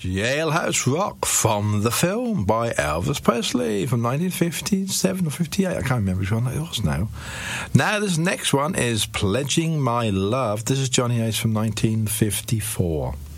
Jailhouse Rock from the film by Elvis Presley from 1957 or 58. I can't remember which one it was now. Now this next one is Pledging My Love. This is Johnny Ace from 1954.